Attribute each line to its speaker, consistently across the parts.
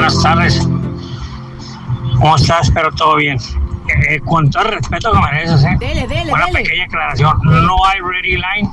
Speaker 1: Buenas tardes. ¿Cómo estás? Espero todo bien. Con todo el respeto que mereces, una pequeña aclaración. No hay ready line.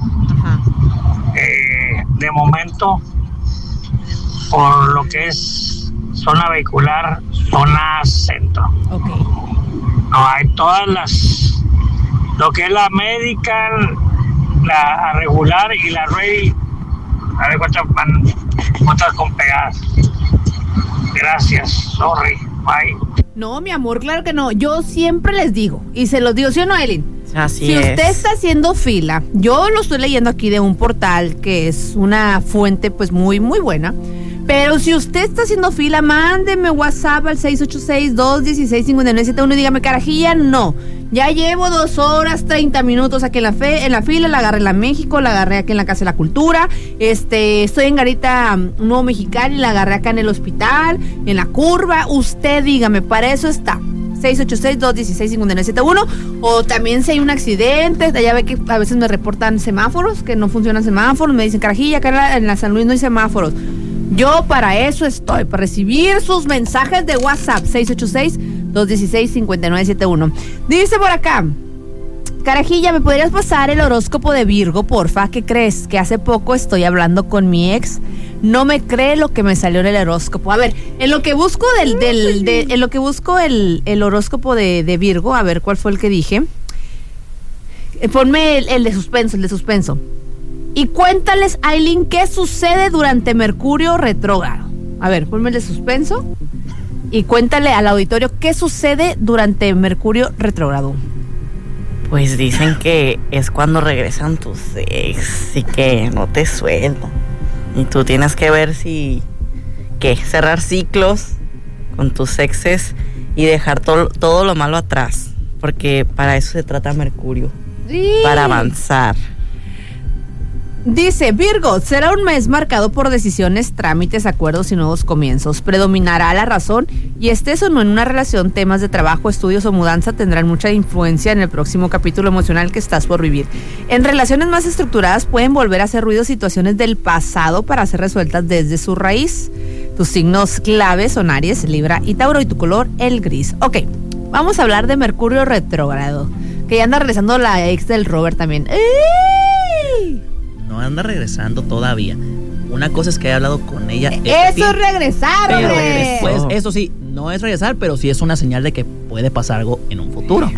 Speaker 1: De momento, por lo que es zona vehicular, zona centro.
Speaker 2: Okay.
Speaker 1: No hay todas las, lo que es la medical, la regular y la ready. A ver cuántas van, cuántas con pegadas. Gracias, sorry, bye.
Speaker 2: No, mi amor, claro que no. Yo siempre les digo, y se los digo, ¿sí o no, Elin?
Speaker 3: Así
Speaker 2: si
Speaker 3: es.
Speaker 2: usted está haciendo fila, yo lo estoy leyendo aquí de un portal que es una fuente pues muy, muy buena. Pero si usted está haciendo fila, mándeme WhatsApp al 686-216-5971 y dígame, carajilla, no. Ya llevo 2 horas, 30 minutos aquí en la fila, la agarré en la México, la agarré aquí en la Casa de la Cultura, estoy en Garita Nuevo Mexicali, la agarré acá en el hospital, en la curva. Usted dígame, para eso está. 686-216-5971. O también si hay un accidente, ya ve que a veces me reportan semáforos, que no funcionan semáforos, me dicen, carajilla, acá en la San Luis no hay semáforos. Yo para eso estoy, para recibir sus mensajes de WhatsApp, 686-216-5971. Dice por acá, carajilla, ¿me podrías pasar el horóscopo de Virgo, porfa? ¿Qué crees? Que hace poco estoy hablando con mi ex. No me cree lo que me salió en el horóscopo. A ver, en lo que busco en lo que busco el horóscopo de Virgo, a ver cuál fue el que dije. Ponme el de suspenso, Y cuéntales, Aileen, ¿qué sucede durante Mercurio retrógrado? A ver, ponme el de suspenso. Y cuéntale al auditorio qué sucede durante Mercurio retrógrado.
Speaker 3: Pues dicen que es cuando regresan tus ex y que no te sueltan. Y tú tienes que ver cerrar ciclos con tus exes y dejar todo lo malo atrás. Porque para eso se trata Mercurio.
Speaker 2: Sí.
Speaker 3: Para avanzar.
Speaker 2: Dice, Virgo, será un mes marcado por decisiones, trámites, acuerdos y nuevos comienzos. Predominará la razón y estés o no en una relación, temas de trabajo, estudios o mudanza tendrán mucha influencia en el próximo capítulo emocional que estás por vivir. En relaciones más estructuradas pueden volver a hacer ruido situaciones del pasado para ser resueltas desde su raíz. Tus signos clave son Aries, Libra y Tauro y tu color el gris. Ok, vamos a hablar de Mercurio retrógrado, que ya anda regresando la ex del Robert también. ¡Ey!
Speaker 4: No anda regresando todavía. Una cosa es que he hablado con ella.
Speaker 2: Eso es regresar,
Speaker 4: pero
Speaker 2: hombre.
Speaker 4: pues, eso sí, no es regresar, pero sí es una señal de que puede pasar algo en un futuro.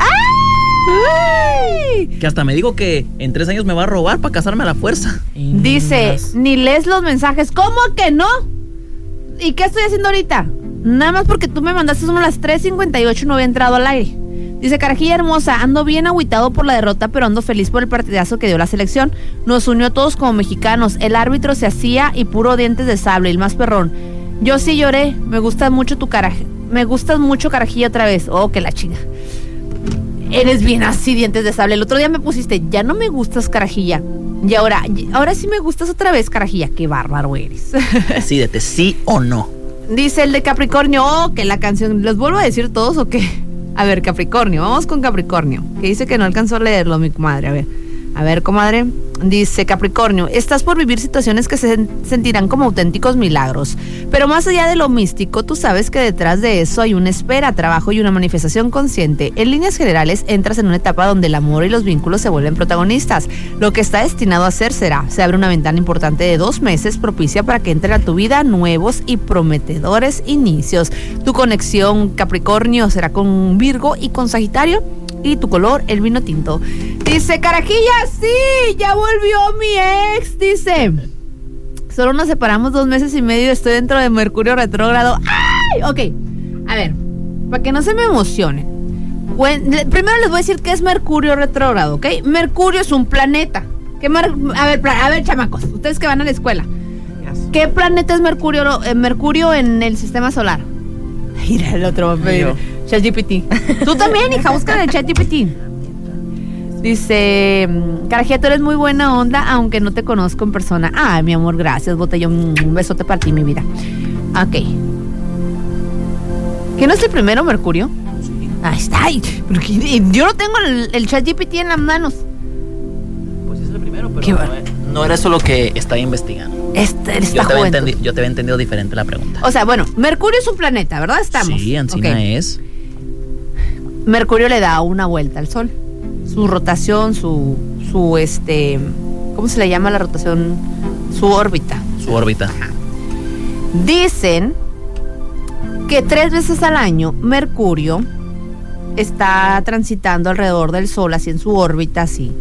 Speaker 2: ¡Ay!
Speaker 4: Que hasta me digo que en 3 años me va a robar para casarme a la fuerza.
Speaker 2: Dice, ni lees los mensajes. ¿Cómo que no? ¿Y qué estoy haciendo ahorita? Nada más porque tú me mandaste uno a las 3:58 y no había entrado al aire. Dice, carajilla hermosa, ando bien agüitado por la derrota, pero ando feliz por el partidazo que dio la selección. Nos unió a todos como mexicanos. El árbitro se hacía y puro dientes de sable, el más perrón. Yo sí lloré. Me gusta mucho tu caraje. Me gustas mucho, carajilla, otra vez. Oh, que la chinga. Eres bien así, dientes de sable. El otro día me pusiste, ya no me gustas, carajilla. Y ahora sí me gustas otra vez, carajilla. Qué bárbaro eres.
Speaker 4: Decídete, sí o no.
Speaker 2: Dice el de Capricornio, oh, que la canción, ¿los vuelvo a decir todos o qué? A ver, Capricornio, vamos con Capricornio, que dice que no alcanzó a leerlo, mi comadre. A ver, comadre. Dice Capricornio, estás por vivir situaciones que se sentirán como auténticos milagros, pero más allá de lo místico, tú sabes que detrás de eso hay una espera, trabajo y una manifestación consciente. En líneas generales, entras en una etapa donde el amor y los vínculos se vuelven protagonistas. Lo que está destinado a hacer será, se abre una ventana importante de 2 meses propicia para que entren a tu vida nuevos y prometedores inicios. Tu conexión, Capricornio, será con Virgo y con Sagitario. Y tu color, el vino tinto. Dice, carajilla, sí, ya volvió mi ex. Dice, solo nos separamos 2 meses y medio. Estoy dentro de Mercurio retrógrado. ¡Ay! Ok, a ver, para que no se me emocionen. Primero les voy a decir qué es Mercurio retrógrado, ¿ok? Mercurio es un planeta. A ver, chamacos, ustedes que van a la escuela, ¿qué planeta es Mercurio? Mercurio en el sistema solar. Mira el otro. ChatGPT. Tú también, hija, busca el ChatGPT. Dice, carajilla, tú eres muy buena onda, aunque no te conozco en persona. Ay, mi amor, gracias, botellón. Un besote para ti, mi vida. Ok. ¿Qué no es el primero, Mercurio?
Speaker 4: Sí.
Speaker 2: Ahí está. Yo no tengo el ChatGPT en las manos.
Speaker 4: Pues es el primero, pero no era eso lo que está investigando.
Speaker 2: esta juventud.
Speaker 4: Yo te había entendido diferente la pregunta.
Speaker 2: O sea, bueno, Mercurio es un planeta, ¿verdad? Estamos.
Speaker 4: Sí, Ancina
Speaker 2: Okay.
Speaker 4: es.
Speaker 2: Mercurio le da una vuelta al Sol. Su rotación, su ¿cómo se le llama la rotación? Su órbita.
Speaker 4: Su órbita.
Speaker 2: Dicen que 3 veces al año Mercurio está transitando alrededor del Sol, así en su órbita, así.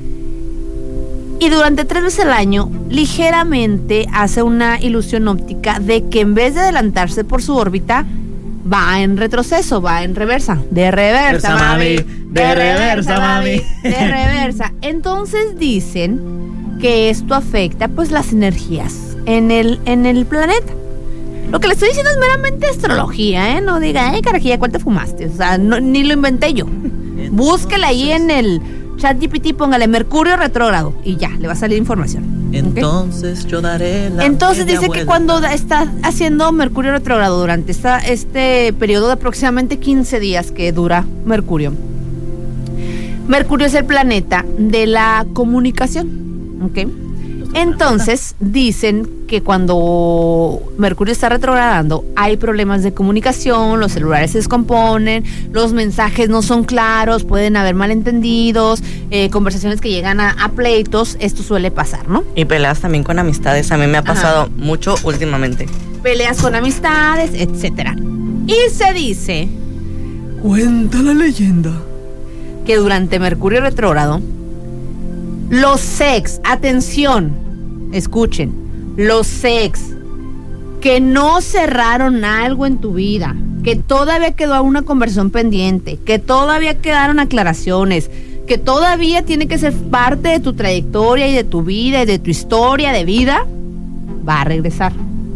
Speaker 2: Y durante 3 veces al año, ligeramente hace una ilusión óptica de que en vez de adelantarse por su órbita, va en retroceso, va en reversa. De reversa, mami. De reversa, mami. De reversa. Entonces dicen que esto afecta pues las energías en el planeta. Lo que le estoy diciendo es meramente astrología, ¿eh? No diga, carajilla, ¿cuál te fumaste? O sea, ni lo inventé yo. Búsquela ahí en el ChatGPT, póngale Mercurio retrógrado y ya, le va a salir información.
Speaker 4: Entonces yo daré la
Speaker 2: Entonces
Speaker 4: media
Speaker 2: dice
Speaker 4: vuelta.
Speaker 2: que cuando está haciendo Mercurio retrógrado durante este periodo de aproximadamente 15 días que dura Mercurio, Mercurio es el planeta de la comunicación, ¿ok? Entonces dicen que cuando Mercurio está retrogradando hay problemas de comunicación, los celulares se descomponen, los mensajes no son claros, pueden haber malentendidos, conversaciones que llegan a pleitos, esto suele pasar, ¿no?
Speaker 3: Y peleas también con amistades, a mí me ha pasado mucho últimamente.
Speaker 2: Peleas con amistades, etcétera. Y se dice,
Speaker 5: Cuenta la leyenda
Speaker 2: que durante Mercurio retrógrado, los ex, atención, escuchen, los ex que no cerraron algo en tu vida, que todavía quedó una conversación pendiente, que todavía quedaron aclaraciones, que todavía tiene que ser parte de tu trayectoria y de tu vida y de tu historia de vida, va a regresar.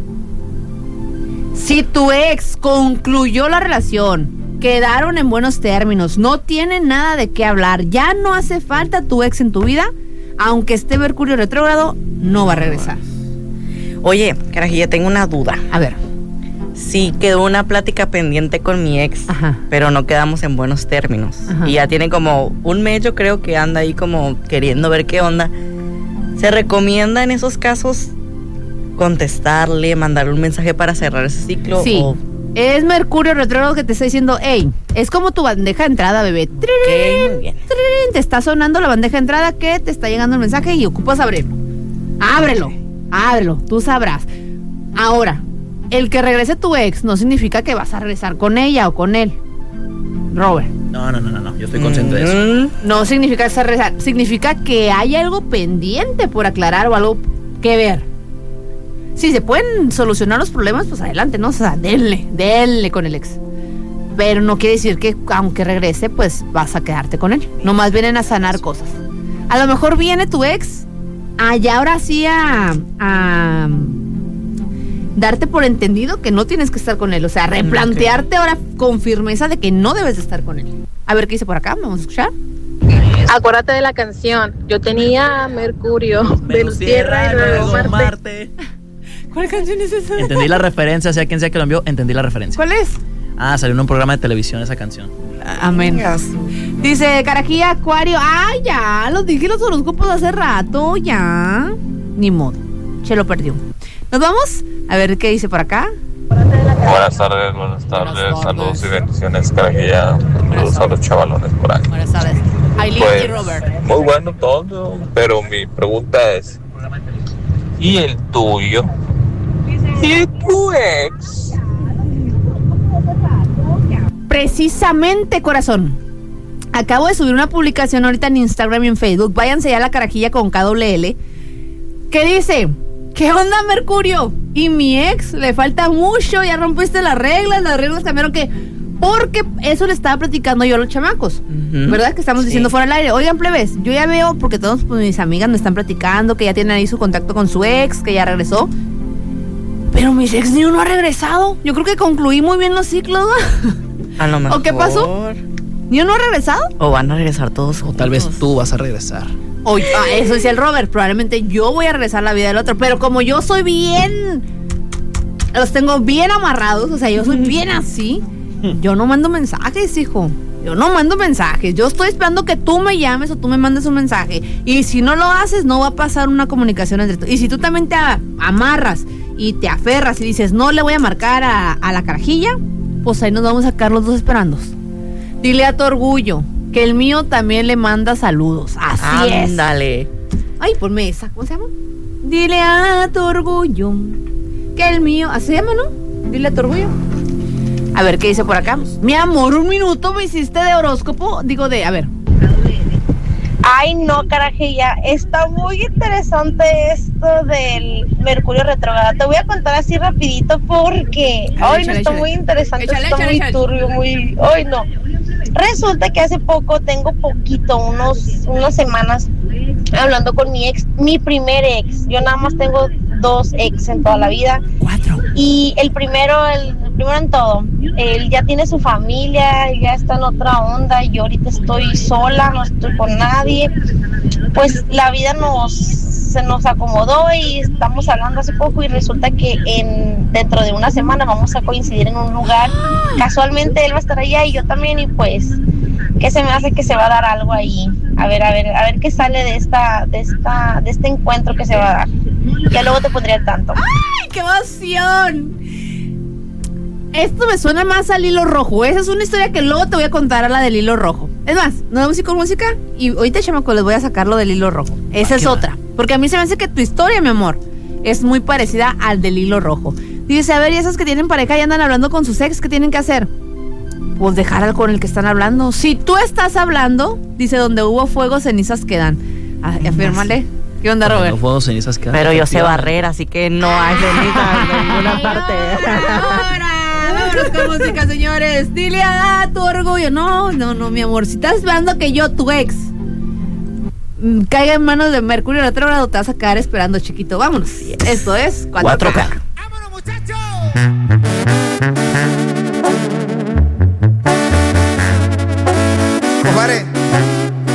Speaker 2: Si tu ex concluyó la relación, quedaron en buenos términos, no tienen nada de qué hablar, ya no hace falta tu ex en tu vida, aunque esté Mercurio retrógrado, no va a regresar.
Speaker 3: Oye, carajilla, tengo una duda.
Speaker 2: A ver.
Speaker 3: Sí, quedó una plática pendiente con mi ex,
Speaker 2: Ajá.
Speaker 3: pero no quedamos en buenos términos.
Speaker 2: Ajá.
Speaker 3: Y ya tiene como un mes, yo creo que anda ahí como queriendo ver qué onda. ¿Se recomienda en esos casos contestarle, mandarle un mensaje para cerrar ese ciclo?
Speaker 2: Sí.
Speaker 3: O...
Speaker 2: Es Mercurio retrógrado que te está diciendo, hey, es como tu bandeja de entrada, bebé.
Speaker 3: Ok, muy bien.
Speaker 2: Te está sonando la bandeja de entrada que te está llegando el mensaje y ocupas abrirlo. Ábrelo, tú sabrás. Ahora, el que regrese tu ex no significa que vas a regresar con ella o con él. Robert.
Speaker 4: No, yo estoy consciente de eso.
Speaker 2: No significa regresar, significa que hay algo pendiente por aclarar o algo que ver. Si se pueden solucionar los problemas, pues adelante, ¿no? O sea, denle con el ex. Pero no quiere decir que aunque regrese, pues vas a quedarte con él. Nomás vienen a sanar cosas. A lo mejor viene tu ex allá ahora sí a darte por entendido que no tienes que estar con él. O sea, replantearte ahora con firmeza de que no debes de estar con él. A ver qué dice por acá, vamos a escuchar.
Speaker 6: Acuérdate de la canción. Yo tenía Mercurio, Venus, Tierra y luego Marte.
Speaker 2: ¿Cuál canción es esa?
Speaker 4: Entendí la referencia, sea quien sea que lo envió, entendí la referencia.
Speaker 2: ¿Cuál es?
Speaker 4: Ah, salió en un programa de televisión esa canción.
Speaker 2: Amén. Dice Carajilla Acuario. Ay, ya, los dije los horóscopos hace rato, ya. Ni modo, se lo perdió. ¿Nos vamos? A ver qué dice por acá.
Speaker 7: Buenas tardes, saludos y bendiciones, carajilla. Saludos a los chavalones por ahí.
Speaker 2: Buenas tardes. Aileen
Speaker 7: Pues,
Speaker 2: y Robert.
Speaker 7: muy bueno todo, pero mi pregunta es, ¿y el tuyo? ¿Y tu ex?
Speaker 2: Precisamente, corazón. Acabo de subir una publicación ahorita en Instagram y en Facebook. Váyanse ya a la Carajilla con KWL. ¿Qué dice? ¿Qué onda, Mercurio? Y mi ex, le falta mucho, ya rompiste las reglas cambiaron que... Porque eso le estaba platicando yo a los chamacos, ¿verdad? Que estamos diciendo fuera del aire. Oigan, plebes, yo ya veo, porque todos pues, mis amigas me están platicando que ya tienen ahí su contacto con su ex, que ya regresó. Pero mi ex ni uno ha regresado. Yo creo que concluí muy bien los ciclos, ¿no?
Speaker 3: A lo mejor.
Speaker 2: ¿O qué pasó? ¿Ni uno ha regresado?
Speaker 3: O van a regresar todos.
Speaker 4: O tal vez tú vas a regresar.
Speaker 2: Eso decía el Robert. Probablemente yo voy a regresar a la vida del otro. Pero como yo soy bien... Los tengo bien amarrados. O sea, yo soy bien así. Yo no mando mensajes, hijo. Yo no mando mensajes, yo estoy esperando que tú me llames o tú me mandes un mensaje. Y si no lo haces, no va a pasar una comunicación entre tú. Y si tú también te amarras y te aferras y dices, no le voy a marcar a la carajilla, pues ahí nos vamos a sacar los dos esperando. Dile a tu orgullo que el mío también le manda saludos. Así es.
Speaker 3: Ándale.
Speaker 2: Ay, ponme esa, ¿cómo se llama? Dile a tu orgullo que el mío, así se llama, ¿no? Dile a tu orgullo. A ver, ¿qué dice por acá? Mi amor, un minuto me hiciste de horóscopo. Digo a ver.
Speaker 8: Ay, no, carajilla, está muy interesante esto del Mercurio retrógrado. Te voy a contar así rapidito porque hoy no está muy interesante, está muy turbio, muy... Hoy no. Resulta que hace poco, tengo poquito, unas semanas, hablando con mi ex, mi primer ex. Yo nada más tengo 2 ex en toda la vida. 4. Y el primero en todo, él ya tiene su familia, ya está en otra onda. Yo ahorita estoy sola, no estoy con nadie. Pues la vida se nos acomodó y estamos hablando hace poco y resulta que dentro de una semana vamos a coincidir en un lugar. Casualmente él va a estar allá y yo también, y pues que se me hace que se va a dar algo ahí. A ver qué sale de este encuentro que se va a dar. Ya luego te pondré al tanto.
Speaker 2: ¡Ay, qué emoción! Esto me suena más al hilo rojo. Esa es una historia que luego te voy a contar, a la del hilo rojo. Es más, nos vamos a ir con música y ahorita, chamaco, les voy a sacar lo del hilo rojo. Esa es otra. Porque a mí se me hace que tu historia, mi amor, es muy parecida al del hilo rojo. Dice, a ver, y esas que tienen pareja y andan hablando con sus ex, ¿qué tienen que hacer? Pues dejar al con el que están hablando. Si tú estás hablando, dice, donde hubo fuego, cenizas quedan. Afírmale. ¿Qué onda, Robert?
Speaker 4: Fuego, cenizas quedan.
Speaker 3: Pero yo sé barrer, así que no hay cenizas en ninguna parte.
Speaker 2: Vámonos con música, señores. Dile a tu orgullo. No, mi amor. Si estás esperando que yo, tu ex, caiga en manos de Mercurio retrógrado, te vas a quedar esperando, chiquito. Vámonos. Esto es 4K.
Speaker 5: ¡Vámonos, muchachos!